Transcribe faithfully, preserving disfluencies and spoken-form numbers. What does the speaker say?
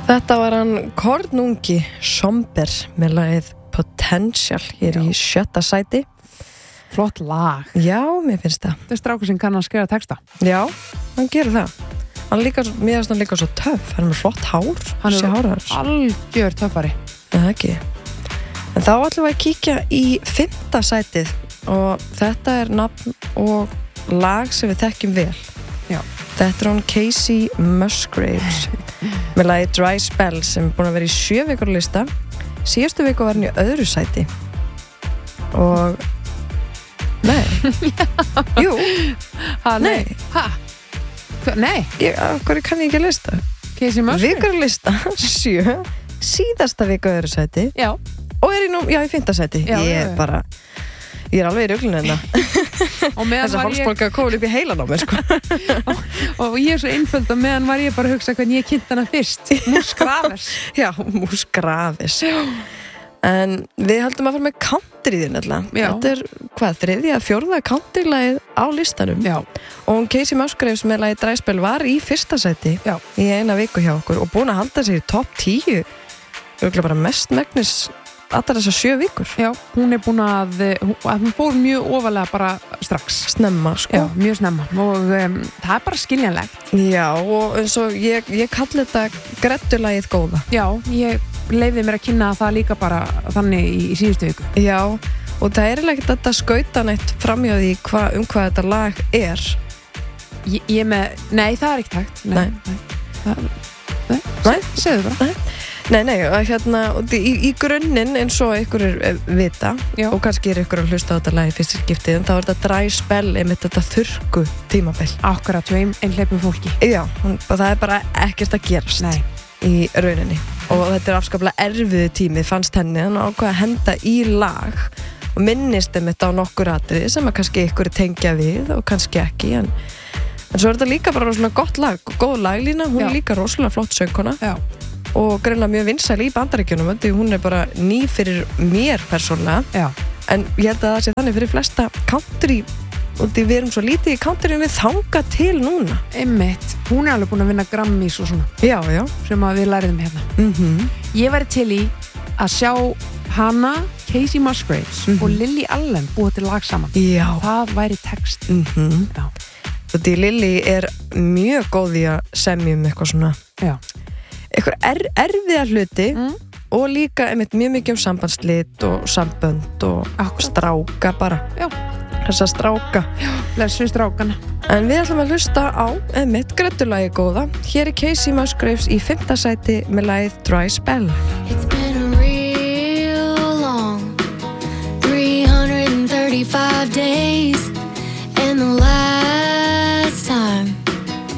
Þetta var hann Kornungi Somber með lagið Potential hér Já. Í sjötta sæti. Flott lag. Já, mér finnst það. Þetta er strákur sem kann að skrifa texta. Já, hann gerir það. Hann líka, mér finnst hann líka svo töff. Hann er með flott hár. Hann er algjör töffari. Það ekki. En þá ætlum við að kíkja í fimmta sætið og þetta er nafn og lag sem við þekkjum vel. Já. Þetta er hún Casey Musgraves með lagi Dry Spell sem er búin að vera í sjö vikur lista. Síðustu viku var hann í öðru sæti og nei jú ha, nei, nei. Ha? Nei ég, hverju kann ég ekki lista Casey Musgraves vikur lista sjö síðasta viku öðru sæti já. Og er í, nú, já, í fimmta sæti já, ég já, er bara ég er alveg í ruglun hérna þess að hálsbólka ég... kóla upp í heilan á mér sko. og, og ég er svo einföld og meðan var ég bara að hugsa hvernig ég kynnt hana fyrst Musgraves já, Musgraves en við höldum að fara með countryðin þetta er hvað, þriðja, fjórða countrylagið á listanum já. Og Casey Musgraves með lagið Dry Spell var í fyrsta sæti já. Í eina viku hjá okkur og búin að halda sig í topp tíu örugglega bara mest megnis allar þessar sjö vikur. Já, hún er búin að, að hún fór mjög ofalega bara strax. Snemma, sko. Já, mjög snemma og um, það er bara skiljanlegt. Já, og eins og ég, ég kalli þetta greddulagið góða. Já, ég leyfði mér að kynna það líka bara þannig í, í síðustu viku. Já, og það er ekki þetta skauta neitt framhjá því hva, um hvað þetta lag er. Ég, ég með, nei, það er ekki takt. Nei. Nei, það, nei, nei. segðu bara. Nei. Nei, nei, hérna, í, í grunninn eins og ykkur er vita Já. Og kannski er ykkur að hlusta á þetta lagi fyrst skiptið en þá er þetta Dry Spell einmitt þetta þurrku tímabil. Akkurat, svo einhleipum fólki. Já, það er bara ekkert að gerast nei. Í rauninni og þetta er afskaplega erfiðu tími fannst henni hann ákvað að henda í lag og minnist einmitt á nokkur atriði sem að kannski ykkur tengja við og kannski ekki en, en svo er þetta líka bara rosalega gott lag og góð laglína, hún Já. Er líka rosalega flott söngkona. Já. Og greinlega mjög vinsæl í Bandaríkjunum því hún er bara ný fyrir mér persónulega Já. En ég held að það sé þannig fyrir flesta country og því við erum svo lítið í countryinu þanga til núna einmitt, hún er alveg búin að vinna Grammys og svona já, já. Sem að við læriðum hérna mm-hmm. Ég væri til í að sjá hana, Casey Musgraves mm-hmm. og Lily Allen búið til lag saman já. Það væri text mm-hmm. og því Lily er mjög góð í að semja um eitthvað svona já eitthvað er, erfiða hluti mm. og líka einmitt mjög mikið um sambandslit og sambönd og Akkurat. Stráka bara Já. Þessa stráka Lesu strákana En við ætlum að hlusta á einmitt greddulagi góða Hér er Casey Musgraves í fimmta sæti með lagið Dry Spell It's been a